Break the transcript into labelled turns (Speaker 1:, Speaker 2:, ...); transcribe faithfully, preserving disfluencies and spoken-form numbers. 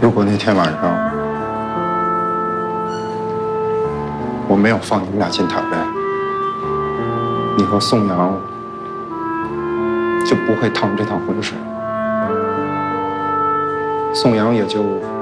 Speaker 1: 如果那天晚上我没有放你们俩进塔呗，你和宋阳就不会趟这趟浑水，宋阳也就